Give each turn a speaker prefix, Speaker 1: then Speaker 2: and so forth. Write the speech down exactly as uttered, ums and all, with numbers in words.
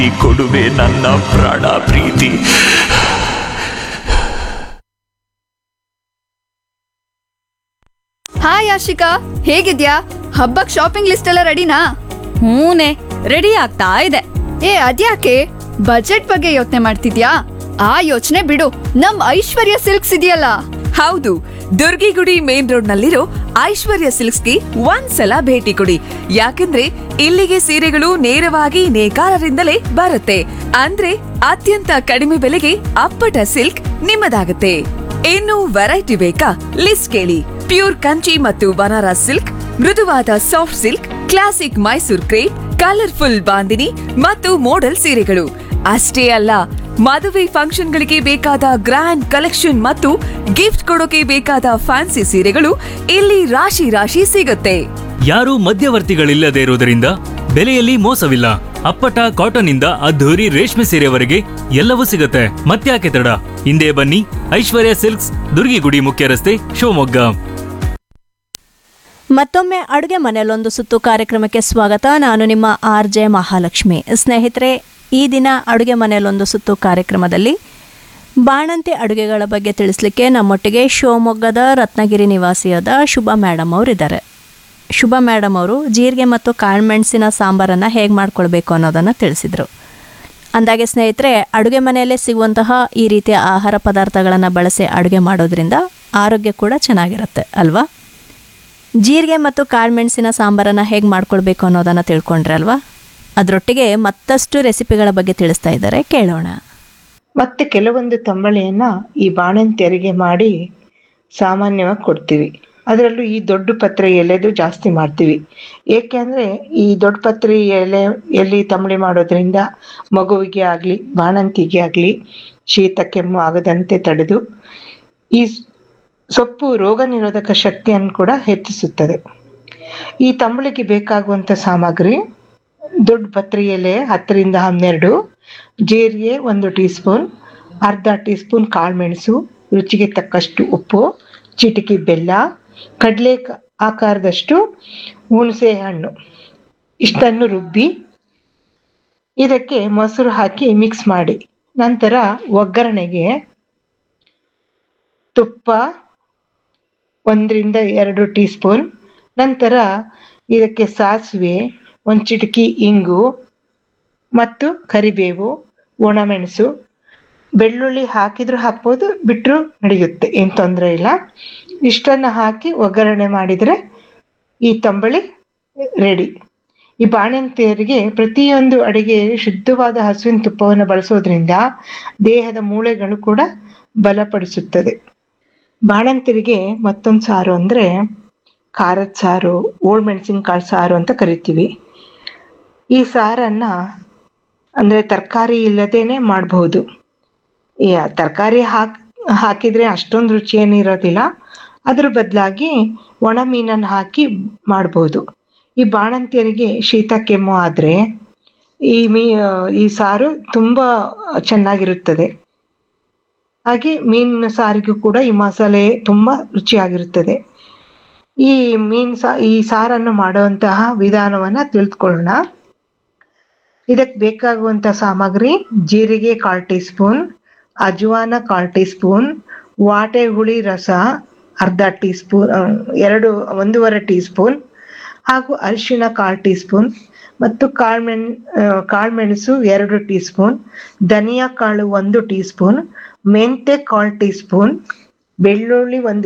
Speaker 1: ಈ ಕೊಡುವೆ ನನ್ನ ಪ್ರಾಣ ಪ್ರೀತಿ.
Speaker 2: ಹಾಯ್ ಆಶಿಕಾ, ಹೇಗಿದ್ಯಾ? ಹಬ್ಬಕ್ ಶಾಪಿಂಗ್ ಲಿಸ್ಟ್ ಎಲ್ಲ ರೆಡಿನಾ?
Speaker 3: ಹೂನೆ, ರೆಡಿ ಆಗ್ತಾ ಇದೆ.
Speaker 2: ಏ ಅದ್ಯಾಕೆ ಬಜೆಟ್ ಬಗ್ಗೆ ಯೋಚನೆ ಮಾಡ್ತಿದ್ಯಾ? ಆ ಯೋಚನೆ ಬಿಡು, ನಮ್ ಐಶ್ವರ್ಯ ಸಿಲ್ಕ್ಸ್ ಇದೆಯಲ್ಲ.
Speaker 3: ಹೌದು, ದುರ್ಗಿಗುಡಿ ಮೇನ್ ರೋಡ್ ನಲ್ಲಿರೋ ಐಶ್ವರ್ಯ ಸಿಲ್ಕ್ಸ್ಗೆ ಒಂದ್ಸಲ ಭೇಟಿ ಕೊಡಿ. ಯಾಕಂದ್ರೆ ಇಲ್ಲಿಗೆ ಸೀರೆಗಳು ನೇರವಾಗಿ ನೇಕಾರರಿಂದಲೇ ಬರುತ್ತೆ. ಅಂದ್ರೆ ಅತ್ಯಂತ ಕಡಿಮೆ ಬೆಲೆಗೆ ಅಪ್ಪಟ ಸಿಲ್ಕ್ ನಿಮ್ಮದಾಗುತ್ತೆ. ಇನ್ನು ವೆರೈಟಿ ಬೇಕಾ? ಲಿಸ್ಟ್ ಕೇಳಿ. ಪ್ಯೂರ್ ಕಂಚಿ ಮತ್ತು ಬನಾರಸ್ ಸಿಲ್ಕ್, ಮೃದುವಾದ soft silk, classic Mysore crepe, colourful bandhani ಮತ್ತು ಮೋಡಲ್ ಸೀರೆಗಳು ಅಷ್ಟೇ ಅಲ್ಲ, ಮದುವೆ ಫಂಕ್ಷನ್ಗಳಿಗೆ ಬೇಕಾದ ಗ್ರ್ಯಾಂಡ್ ಕಲೆಕ್ಷನ್ ಮತ್ತು ಗಿಫ್ಟ್ ಕೊಡೋಕೆ ಬೇಕಾದ ಫ್ಯಾನ್ಸಿ ಸೀರೆಗಳು ಇಲ್ಲಿ ರಾಶಿ ರಾಶಿ ಸಿಗುತ್ತೆ.
Speaker 4: ಯಾರೂ ಮಧ್ಯವರ್ತಿಗಳಿಲ್ಲದೆ ಇರುವುದರಿಂದ ಬೆಲೆಯಲ್ಲಿ ಮೋಸವಿಲ್ಲ. ಅಪ್ಪಟ ಕಾಟನ್ ಇಂದ ಅದ್ಧೂರಿ ರೇಷ್ಮೆ ಸೀರೆವರೆಗೆ ಎಲ್ಲವೂ ಸಿಗುತ್ತೆ. ಮತ್ತ್ಯಾಕೆ ತಡ, ಹಿಂದೆ ಬನ್ನಿ. ಐಶ್ವರ್ಯ ಸಿಲ್ಕ್ಸ್, ದುರ್ಗಿಗುಡಿ ಮುಖ್ಯ ರಸ್ತೆ, ಶಿವಮೊಗ್ಗ.
Speaker 5: ಮತ್ತೊಮ್ಮೆ ಅಡುಗೆ ಮನೆಯಲ್ಲೊಂದು ಸುತ್ತು ಕಾರ್ಯಕ್ರಮಕ್ಕೆ ಸ್ವಾಗತ. ನಾನು ನಿಮ್ಮ ಆರ್ ಜೆ ಮಹಾಲಕ್ಷ್ಮಿ. ಸ್ನೇಹಿತರೆ, ಈ ದಿನ ಅಡುಗೆ ಮನೆಯಲ್ಲೊಂದು ಸುತ್ತು ಕಾರ್ಯಕ್ರಮದಲ್ಲಿ ಬಾಣಂತಿ ಅಡುಗೆಗಳ ಬಗ್ಗೆ ತಿಳಿಸ್ಲಿಕ್ಕೆ ನಮ್ಮೊಟ್ಟಿಗೆ ಶಿವಮೊಗ್ಗದ ರತ್ನಗಿರಿ ನಿವಾಸಿಯಾದ ಶುಭ ಮೇಡಮ್ ಅವರು ಇದ್ದಾರೆ. ಶುಭ ಮೇಡಮ್ ಅವರು ಜೀರಿಗೆ ಮತ್ತು ಕಾಳುಮೆಣಸಿನ ಸಾಂಬಾರನ್ನು ಹೇಗೆ ಮಾಡ್ಕೊಳ್ಬೇಕು ಅನ್ನೋದನ್ನು ತಿಳಿಸಿದರು. ಅಂದಾಗೆ ಸ್ನೇಹಿತರೆ, ಅಡುಗೆ ಮನೆಯಲ್ಲೇ ಸಿಗುವಂತಹ ಈ ರೀತಿಯ ಆಹಾರ ಪದಾರ್ಥಗಳನ್ನು ಬಳಸಿ ಅಡುಗೆ ಮಾಡೋದ್ರಿಂದ ಆರೋಗ್ಯ ಕೂಡ ಚೆನ್ನಾಗಿರುತ್ತೆ ಅಲ್ವಾ? ಜೀರಿಗೆ ಮತ್ತು ಕಾಳುಮೆಣಸಿನ ಸಾಂಬಾರನ್ನು ಹೇಗೆ ಮಾಡ್ಕೊಳ್ಬೇಕು ಅನ್ನೋದನ್ನು ತಿಳ್ಕೊಂಡ್ರೆ ಅಲ್ವಾ? ಅದರೊಟ್ಟಿಗೆ ಮತ್ತಷ್ಟು ರೆಸಿಪಿಗಳ ಬಗ್ಗೆ ತಿಳಿಸ್ತಾ ಇದ್ದಾರೆ, ಕೇಳೋಣ.
Speaker 6: ಮತ್ತೆ ಕೆಲವೊಂದು ತಂಬಳಿಯನ್ನ ಈ ಬಾಣಂತಿಯರಿಗೆ ಮಾಡಿ ಸಾಮಾನ್ಯವಾಗಿ ಕೊಡ್ತೀವಿ. ಅದರಲ್ಲೂ ಈ ದೊಡ್ಡ ಪತ್ರೆ ಎಲೆದು ಜಾಸ್ತಿ ಮಾಡ್ತೀವಿ. ಏಕೆ ಅಂದ್ರೆ ಈ ದೊಡ್ಡ ಪತ್ರೆ ಎಲೆ ಎಲ್ಲಿ ತಂಬಳಿ ಮಾಡೋದ್ರಿಂದ ಮಗುವಿಗೆ ಆಗ್ಲಿ ಬಾಣಂತಿಗೆ ಆಗ್ಲಿ ಶೀತ ಕೆಮ್ಮು ಆಗದಂತೆ ತಡೆದು ಈ ಸೊಪ್ಪು ರೋಗ ನಿರೋಧಕ ಶಕ್ತಿಯನ್ನು ಕೂಡ ಹೆಚ್ಚಿಸುತ್ತದೆ. ಈ ತಂಬಳಿಗೆ ಬೇಕಾಗುವಂತ ಸಾಮಗ್ರಿ: ದೊಡ್ಡ ಪತ್ರೆ ಎಲೆ ಹತ್ತರಿಂದ ಹನ್ನೆರಡು, ಜೀರಿಗೆ ಒಂದು ಟೀ ಸ್ಪೂನ್, ಅರ್ಧ ಟೀ ಸ್ಪೂನ್ ಕಾಳುಮೆಣಸು, ರುಚಿಗೆ ತಕ್ಕಷ್ಟು ಉಪ್ಪು, ಚಿಟಿಕೆ ಬೆಲ್ಲ, ಕಡಲೆ ಆಕಾರದಷ್ಟು ಹುಣಸೆ ಹಣ್ಣು, ಇಷ್ಟನ್ನು ರುಬ್ಬಿ ಇದಕ್ಕೆ ಮೊಸರು ಹಾಕಿ ಮಿಕ್ಸ್ ಮಾಡಿ. ನಂತರ ಒಗ್ಗರಣೆಗೆ ತುಪ್ಪ ಒಂದರಿಂದ ಎರಡು ಟೀ ಸ್ಪೂನ್, ನಂತರ ಇದಕ್ಕೆ ಸಾಸಿವೆ, ಒಂದು ಚಿಟಕಿ ಇಂಗು ಮತ್ತು ಕರಿಬೇವು, ಒಣಮೆಣಸು, ಬೆಳ್ಳುಳ್ಳಿ ಹಾಕಿದ್ರು ಹಾಕ್ಬೋದು, ಬಿಟ್ಟರು ನಡೆಯುತ್ತೆ, ಏನು ತೊಂದರೆ ಇಲ್ಲ. ಇಷ್ಟನ್ನು ಹಾಕಿ ಒಗ್ಗರಣೆ ಮಾಡಿದರೆ ಈ ತಂಬಳಿ ರೆಡಿ. ಈ ಬಾಣಂತಿಯರಿಗೆ ಪ್ರತಿಯೊಂದು ಅಡಿಗೆ ಶುದ್ಧವಾದ ಹಸುವಿನ ತುಪ್ಪವನ್ನು ಬಳಸೋದ್ರಿಂದ ದೇಹದ ಮೂಳೆಗಳು ಕೂಡ ಬಲಪಡಿಸುತ್ತದೆ. ಬಾಣಂತಿಯರಿಗೆ ಮತ್ತೊಂದು ಸಾರು ಅಂದರೆ ಖಾರದ ಸಾರು, ಓಳ್ ಮೆಣಸಿನಕಾಳು ಸಾರು ಅಂತ ಕರಿತೀವಿ. ಈ ಸಾರನ್ನ ಅಂದರೆ ತರಕಾರಿ ಇಲ್ಲದೇನೆ ಮಾಡಬಹುದು. ತರಕಾರಿ ಹಾಕ್ ಹಾಕಿದರೆ ಅಷ್ಟೊಂದು ರುಚಿ ಏನಿರೋದಿಲ್ಲ. ಅದ್ರ ಬದಲಾಗಿ ಒಣ ಮೀನನ್ನು ಹಾಕಿ ಮಾಡ್ಬೋದು. ಈ ಬಾಣಂತಿಯರಿಗೆ ಶೀತ ಕೆಮ್ಮು ಆದರೆ ಈ ಮೀ ಈ ಸಾರು ತುಂಬ ಚೆನ್ನಾಗಿರುತ್ತದೆ. ಹಾಗೆ ಮೀನಿನ ಸಾರಿಗೂ ಕೂಡ ಈ ಮಸಾಲೆ ತುಂಬ ರುಚಿಯಾಗಿರುತ್ತದೆ. ಈ ಮೀನ್ ಸಾ ಈ ಸಾರನ್ನು ಮಾಡುವಂತಹ ವಿಧಾನವನ್ನ ತಿಳಿದುಕೊಳ್ಳೋಣ. ಇದಕ್ಕೆ ಬೇಕಾಗುವಂತ ಸಾಮಗ್ರಿ: ಜೀರಿಗೆ ಕಾಲ್ ಟೀ ಸ್ಪೂನ್, ಅಜ್ವಾನ ಕಾಲ್ ಟೀ ಸ್ಪೂನ್, ವಾಟೆ ಹುಳಿ ರಸ ಅರ್ಧ ಟೀ ಸ್ಪೂನ್ ಎರಡು ಒಂದೂವರೆ ಟೀ ಸ್ಪೂನ್ ಹಾಗೂ ಅರಿಶಿಣ ಕಾಲ್ ಟೀ ಸ್ಪೂನ್ ಮತ್ತು ಕಾಳ್ಮೆಣ್ ಕಾಳುಮೆಣಸು ಎರಡು ಟೀ ಸ್ಪೂನ್, ಧನಿಯಾ ಕಾಳು ಒಂದು ಟೀ ಸ್ಪೂನ್, ಮೆಂತೆ ಕಾಲ್ ಟೀ ಸ್ಪೂನ್, ಬೆಳ್ಳುಳ್ಳಿ ಒಂದು